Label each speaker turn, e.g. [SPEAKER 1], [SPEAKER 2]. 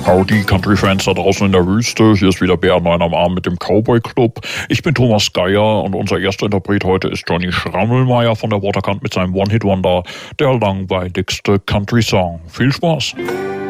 [SPEAKER 1] Howdy, Country-Fans da draußen in der Wüste. Hier ist wieder Bär 9 am Arm mit dem Cowboy Club. Ich bin Thomas Geier und unser erster Interpret heute ist Johnny Schrammelmeier von der Waterkant mit seinem One-Hit-Wonder, der langweiligste Country-Song. Viel Spaß!